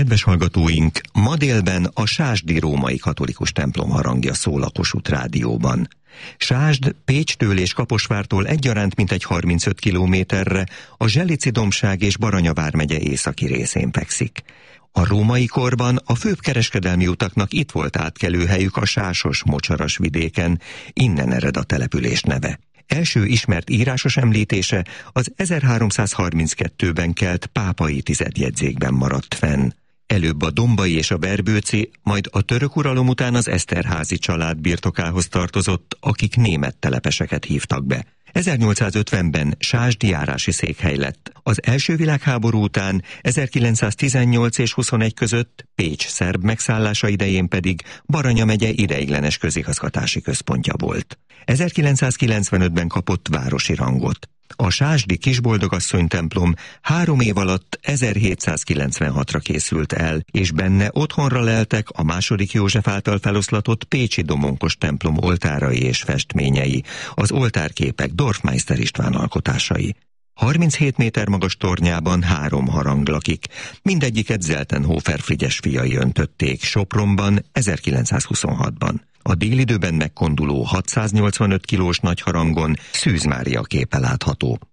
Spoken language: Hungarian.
Kedves hallgatóink, ma délben a sásdi római katolikus templom harangja szól a Kossuth Rádióban. Sásd Pécstől és Kaposvártól egyaránt mintegy 35 kilométerre a Zselici-dombság és Baranya vármegye északi részén fekszik. A római korban a főbb kereskedelmi utaknak itt volt átkelőhelyük a Sásos-Mocsaras vidéken, innen ered a település neve. Első ismert írásos említése az 1332-ben kelt pápai tizedjegyzékben maradt fenn. Előbb a dombai és a berbőci, majd a török uralom után az Eszterházy család birtokához tartozott, akik német telepeseket hívtak be. 1850-ben sásdi járási székhely lett. Az első világháború után 1918 és 21 között Pécs szerb megszállása idején pedig Baranya megye ideiglenes közigazgatási központja volt. 1995-ben kapott városi rangot. A sásdi Kisboldogasszony templom 3 év alatt 1796-ra készült el, és benne otthonra leltek a II. József által feloszlatott pécsi domonkos templom oltárai és festményei, az oltárképek Dorfmeister István alkotásai. 37 méter magas tornyában 3 harang lakik, mindegyiket Zeltenhofer Frigyes fiai öntötték Sopronban 1926-ban. A délidőben megkonduló 685 kilós nagy harangon Szűz Mária képe látható.